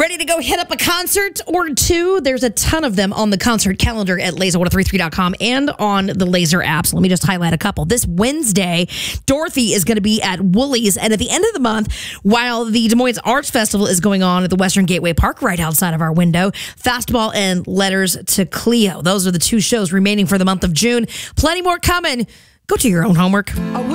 Ready to go hit up a concert or two? There's a ton of them on the concert calendar at laser1033.com and on the Laser app. So let me just highlight a couple. This Wednesday, Dorothy is going to be at Woolies. And at the end of the month, while the Des Moines Arts Festival is going on at the Western Gateway Park right outside of our window, Fastball and Letters to Cleo. Those are the two shows remaining for the month of June. Plenty more coming. Go do your own homework.